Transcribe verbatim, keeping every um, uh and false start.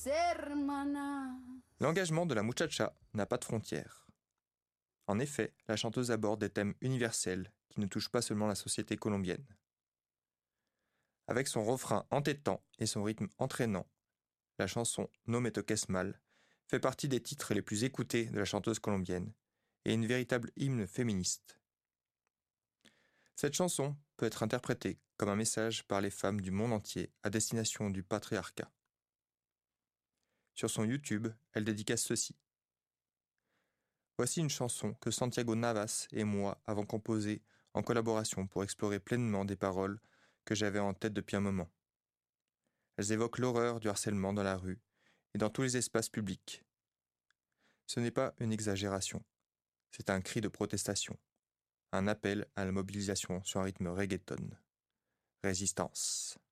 hermanas. L'engagement de la muchacha n'a pas de frontières. En effet, la chanteuse aborde des thèmes universels qui ne touchent pas seulement la société colombienne. Avec son refrain entêtant et son rythme entraînant, la chanson No me toques mal fait partie des titres les plus écoutés de la chanteuse colombienne et une véritable hymne féministe. Cette chanson peut être interprétée comme un message par les femmes du monde entier à destination du patriarcat. Sur son YouTube, elle dédicace ceci. Voici une chanson que Santiago Navas et moi avons composée en collaboration pour explorer pleinement des paroles que j'avais en tête depuis un moment. Elles évoquent l'horreur du harcèlement dans la rue et dans tous les espaces publics. Ce n'est pas une exagération, c'est un cri de protestation, un appel à la mobilisation sur un rythme reggaeton. Résistance.